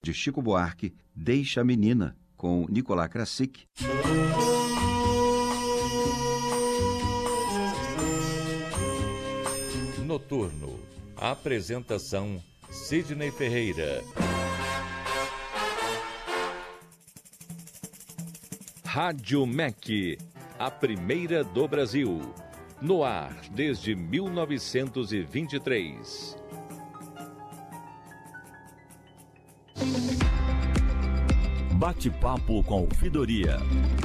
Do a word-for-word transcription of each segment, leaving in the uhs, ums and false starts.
de Chico Buarque, Deixa a Menina, com Nicolás Krasik. Noturno. Apresentação Sidney Ferreira. Rádio M E C, a primeira do Brasil. No ar desde mil novecentos e vinte e três. Bate-papo com ouvidoria.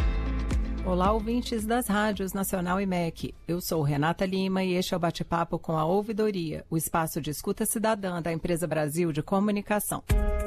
Olá, ouvintes das rádios Nacional e M E C. Eu sou Renata Lima e este é o Bate-papo com a Ouvidoria, o espaço de escuta cidadã da Empresa Brasil de Comunicação.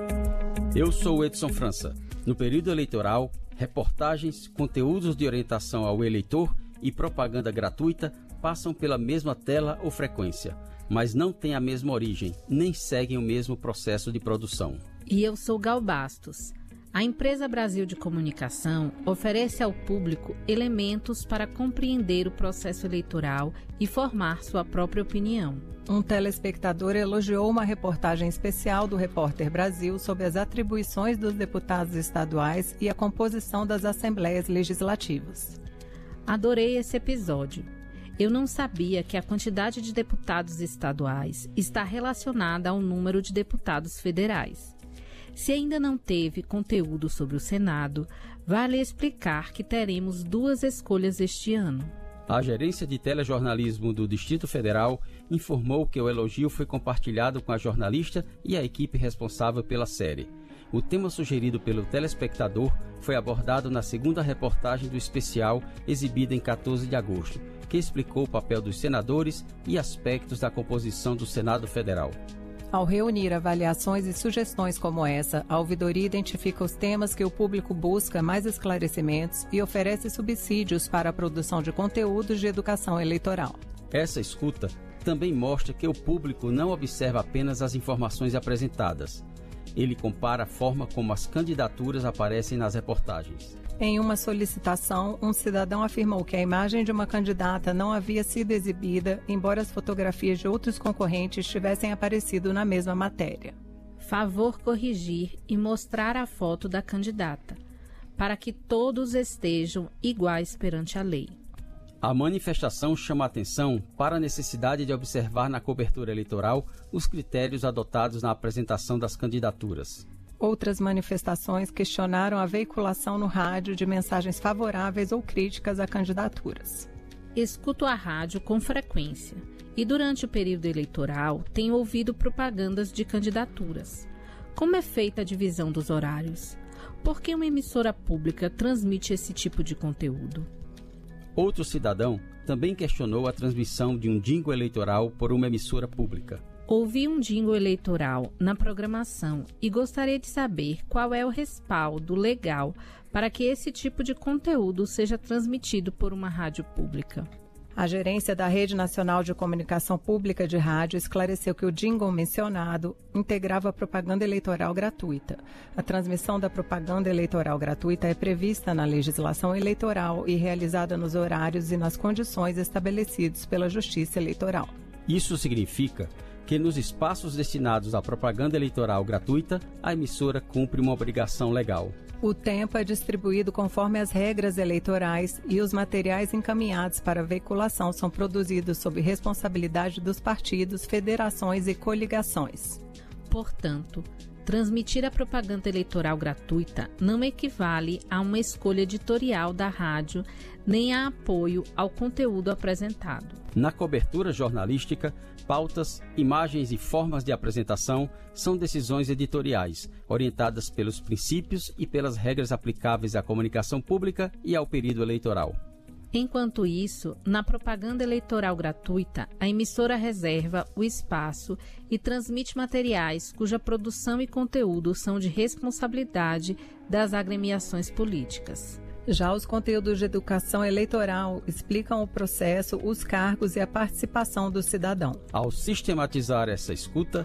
Eu sou Edson França. No período eleitoral, reportagens, conteúdos de orientação ao eleitor e propaganda gratuita passam pela mesma tela ou frequência, mas não têm a mesma origem, nem seguem o mesmo processo de produção. E eu sou Gal Bastos. A Empresa Brasil de Comunicação oferece ao público elementos para compreender o processo eleitoral e formar sua própria opinião. Um telespectador elogiou uma reportagem especial do Repórter Brasil sobre as atribuições dos deputados estaduais e a composição das assembleias legislativas. Adorei esse episódio. Eu não sabia que a quantidade de deputados estaduais está relacionada ao número de deputados federais. Se ainda não teve conteúdo sobre o Senado, vale explicar que teremos duas escolhas este ano. A Gerência de Telejornalismo do Distrito Federal informou que o elogio foi compartilhado com a jornalista e a equipe responsável pela série. O tema sugerido pelo telespectador foi abordado na segunda reportagem do especial, exibida em quatorze de agosto, que explicou o papel dos senadores e aspectos da composição do Senado Federal. Ao reunir avaliações e sugestões como essa, a ouvidoria identifica os temas que o público busca mais esclarecimentos e oferece subsídios para a produção de conteúdos de educação eleitoral. Essa escuta também mostra que o público não observa apenas as informações apresentadas. Ele compara a forma como as candidaturas aparecem nas reportagens. Em uma solicitação, um cidadão afirmou que a imagem de uma candidata não havia sido exibida, embora as fotografias de outros concorrentes tivessem aparecido na mesma matéria. Favor corrigir e mostrar a foto da candidata, para que todos estejam iguais perante a lei. A manifestação chama a atenção para a necessidade de observar na cobertura eleitoral os critérios adotados na apresentação das candidaturas. Outras manifestações questionaram a veiculação no rádio de mensagens favoráveis ou críticas a candidaturas. Escuto a rádio com frequência e durante o período eleitoral tenho ouvido propagandas de candidaturas. Como é feita a divisão dos horários? Por que uma emissora pública transmite esse tipo de conteúdo? Outro cidadão também questionou a transmissão de um jingle eleitoral por uma emissora pública. Ouvi um jingle eleitoral na programação e gostaria de saber qual é o respaldo legal para que esse tipo de conteúdo seja transmitido por uma rádio pública. A gerência da Rede Nacional de Comunicação Pública de Rádio esclareceu que o jingle mencionado integrava a propaganda eleitoral gratuita. A transmissão da propaganda eleitoral gratuita é prevista na legislação eleitoral e realizada nos horários e nas condições estabelecidos pela Justiça Eleitoral. Isso significa que nos espaços destinados à propaganda eleitoral gratuita, a emissora cumpre uma obrigação legal. O tempo é distribuído conforme as regras eleitorais e os materiais encaminhados para veiculação são produzidos sob responsabilidade dos partidos, federações e coligações. Portanto, transmitir a propaganda eleitoral gratuita não equivale a uma escolha editorial da rádio, nem a apoio ao conteúdo apresentado. Na cobertura jornalística, pautas, imagens e formas de apresentação são decisões editoriais, orientadas pelos princípios e pelas regras aplicáveis à comunicação pública e ao período eleitoral. Enquanto isso, na propaganda eleitoral gratuita, a emissora reserva o espaço e transmite materiais cuja produção e conteúdo são de responsabilidade das agremiações políticas. Já os conteúdos de educação eleitoral explicam o processo, os cargos e a participação do cidadão. Ao sistematizar essa escuta,